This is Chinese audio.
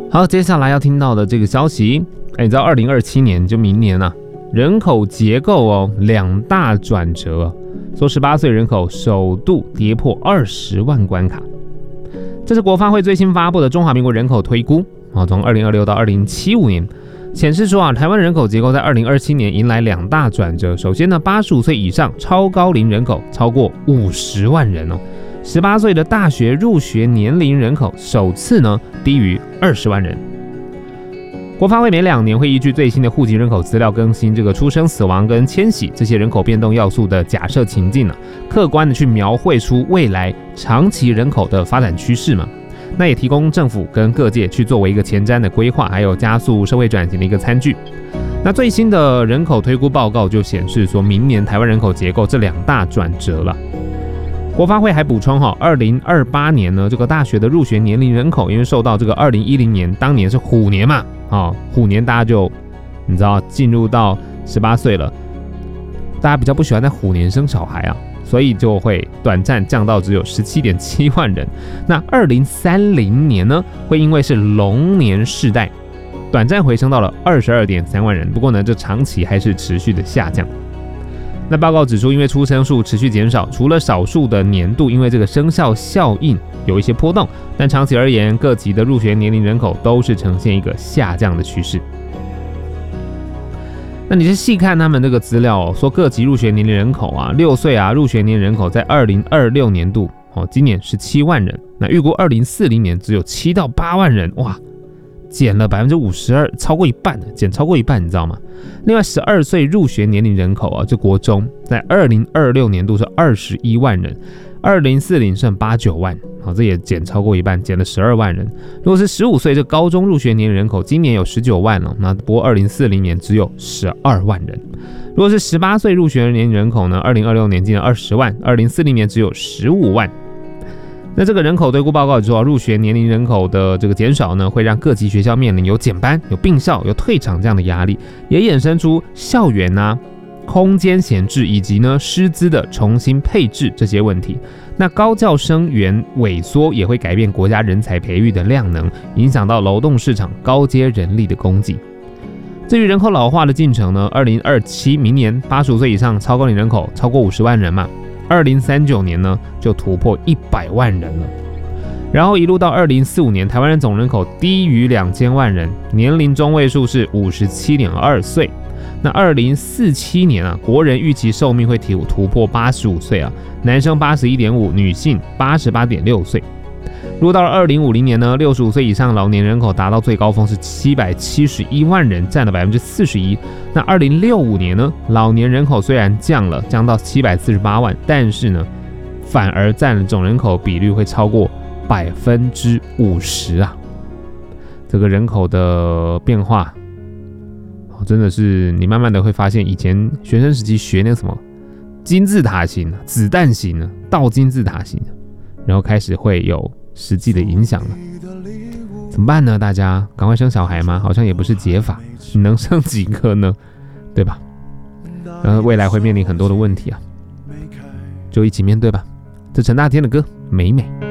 好，接下来要听到的这个消息，你知道2027年就明年啊，人口结构2大转折，说18岁人口首度跌破20万关卡。这是国发会最新发布的中华民国人口推估，从2026到2075年，显示说台湾人口结构在2027年迎来2大转折。首先呢，85岁以上超高龄人口超过50万人18岁的大学入学年龄人口首次呢低于20万人。国发会每2年会依据最新的户籍人口资料更新这个出生、死亡跟迁徙这些人口变动要素的假设情境客观的去描绘出未来长期人口的发展趋势嘛。那也提供政府跟各界去作为一个前瞻的规划，还有加速社会转型的一个参据。那最新的人口推估报告就显示说，明年台湾人口结构这2大转折了。国发会还补充2028年呢，这个大学的入学年龄人口，因为受到这个2010年当年是虎年嘛，虎年大家就你知道进入到18岁了，大家比较不喜欢在虎年生小孩所以就会短暂降到只有 17.7 万人。那2030年呢，会因为是龙年世代，短暂回升到了 22.3 万人。不过呢，这长期还是持续的下降。那报告指出，因为出生数持续减少，除了少数的年度因为这个生效效应有一些波动，但长期而言，各级的入学年龄人口都是呈现一个下降的趋势。那你是细看他们这个资料说各级入学年龄人口6岁入学年龄人口在2026年度今年17万人，那预估2040年只有7到8万人，哇，减了 52%， 超过一半，减超过一半，你知道吗？另外12岁入学年龄人口就国中在2026年度是21万人，2040剩8-9万，这也减超过一半，减了12万人。如果是15岁这高中入学年龄人口，今年有19万那不过2040年只有12万人。如果是18岁入学年龄人口呢，2026年今年20万，2040年只有15万。那这个人口推估报告说，入学年龄人口的这个减少呢，会让各级学校面临有减班、有并校、有退场这样的压力，也衍生出校园空间闲置以及呢师资的重新配置这些问题。那高教生源萎缩也会改变国家人才培育的量能，影响到劳动市场高阶人力的供给。至于人口老化的进程呢，2027明年85岁以上超高龄人口超过50万人嘛，2039年呢就突破100万人了，然后一路到2045年，台湾人总人口低于2000万人，年龄中位数是 57.2 岁。那2047年国人预期寿命会突破85岁男生81.5，女性88.6岁。如果到了2050年呢，65岁以上老年人口达到最高峰是771万人，占了 41%。那2065年呢，老年人口虽然降到748万，但是呢，反而占了总人口比率会超过 50%这个人口的变化真的是你慢慢的会发现，以前学生时期学那个什么金字塔型、子弹型、倒金字塔型，然后开始会有实际的影响了。怎么办呢？大家赶快生小孩吗？好像也不是解法，你能生几个呢？对吧？然后未来会面临很多的问题就一起面对吧。这陈大天的歌《美美》。